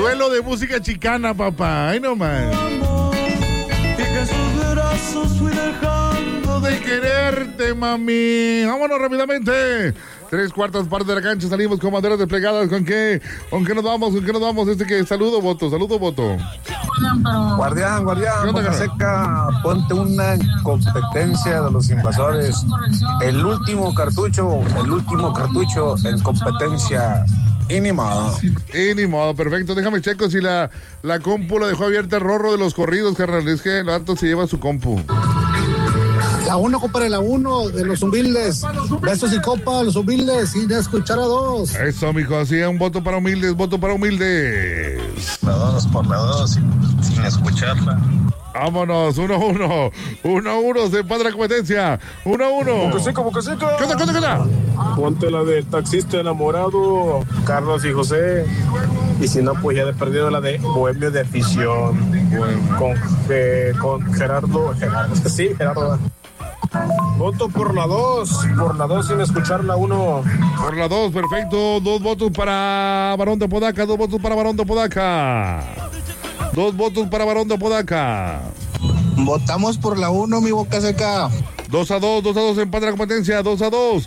Duelo de música chicana, papá. Ay, no más. Y que sus brazos fui dejando De quererte, mami. Vámonos rápidamente. 3/4 partes de la cancha. Salimos con banderas desplegadas. ¿Con qué? ¿Con qué nos vamos? ¿Con qué nos vamos? Saludo, voto. Guardián, Boca Seca, ponte una competencia de los invasores. El último cartucho en competencia. Y ni modo. Perfecto. Déjame checo si la compu la dejó abierta el Rorro de los corridos, carnal. Es que el vato se lleva su compu. La 1, compadre, la 1 de los humildes. Besos y copa, los humildes, sin escuchar a 2. Eso, mijo, así un voto para humildes. La 2 por la 2, sin escucharla. Vámonos, 1-1. 1-1, se empata la competencia. 1-1. Boca Seca. ¿Qué onda? Ponte la de taxista enamorado, Carlos y José. Y si no, pues ya he perdido la de Bohemio de afición. Con Gerardo. Sí, Gerardo. Voto por la 2 sin escuchar la 1. Por la 2, perfecto. 2 votos para Barón de Podaca. 2 votos para Barón de Podaca. 2 votos para Barón de Podaca. Votamos por la 1, mi Boca Seca. 2-2, empate la competencia. 2-2.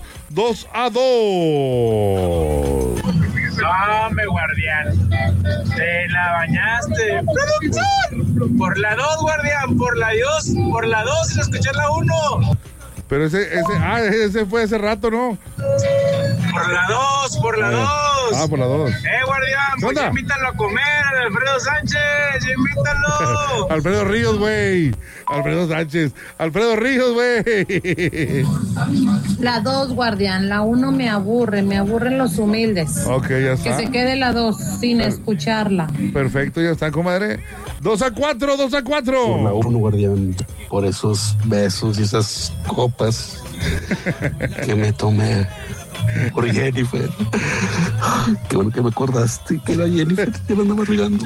Dame, guardián. Te la bañaste. ¡Producción! Por la 2, guardián. Por la 2 sin escuchar la 1. Pero ese fue hace rato, ¿no? Por la 2. Por la 2. Guardián, pues ya invítalo a comer, Alfredo Sánchez, invítalo. Alfredo Ríos, güey. Alfredo Ríos, güey. La 2, guardián. La 1 me aburren los humildes. Ok, ya está. Que se quede la 2 sin escucharla. Perfecto, ya está, comadre. 2-4. Por la 1, guardián. Por esos besos y esas copas que me tomé por Jennifer. Qué bueno que me acordaste que era Jennifer que me andaba regando.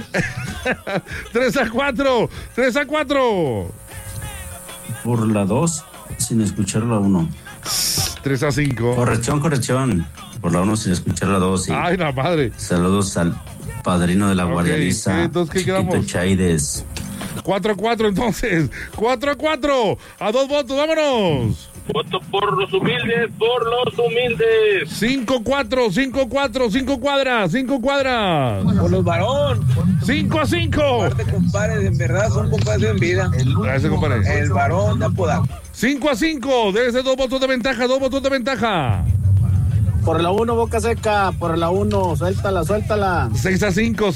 3-4. Por la 2, sin escuchar la 1. 3-5. Corrección. Por la 1, sin escuchar la 2. Ay, la madre. Saludos al padrino de la guardianiza. Entonces, ¿qué quedamos? Chaides. 4-4, entonces. 4-4. A 2 votos, vámonos. Voto por los humildes. 5-4. 5 cuadras. Por los varón. 5-5. Aparte, compadres, en verdad son compadres en vida. Gracias, compadre. El varón de Apodaca. 5-5. Debe ser 2 votos de ventaja. Por la 1, Boca Seca, por la 1, suéltala. 6-5.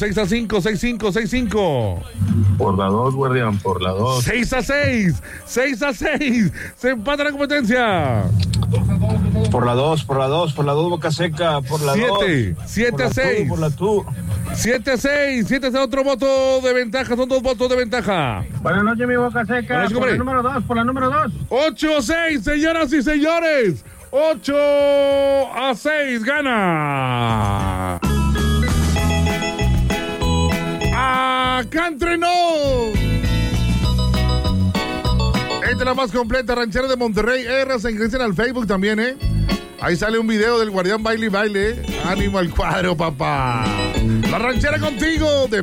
6-5. Por la 2, guardián, por la 2. 6-6. Se empata la competencia. Por la 2, Boca Seca, por la 2. 7-6. Por la 2. 7-6, otro voto de ventaja, son 2 votos de ventaja. Buenas noches, mi Boca Seca. Por la número 2. 8-6, señoras y señores. 8-6 gana. Acá entrenó. Esta es la más completa ranchera de Monterrey. Se ingresan al Facebook también, Ahí sale un video del guardián baile. Ánimo al cuadro, papá. La ranchera contigo.